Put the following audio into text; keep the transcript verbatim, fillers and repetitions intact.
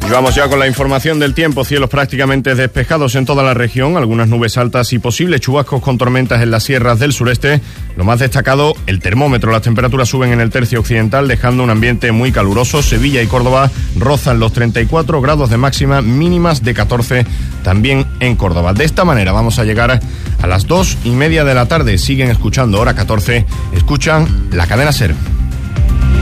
Y vamos ya con la información del tiempo. Cielos prácticamente despejados en toda la región, algunas nubes altas y posibles chubascos con tormentas en las sierras del sureste. Lo más destacado, el termómetro. Las temperaturas suben en el tercio occidental, dejando un ambiente muy caluroso. Sevilla y Córdoba rozan los treinta y cuatro grados de máxima, mínimas de catorce también en Córdoba. De esta manera vamos a llegar a las dos y media de la tarde. Siguen escuchando Hora catorce, escuchan la cadena SER.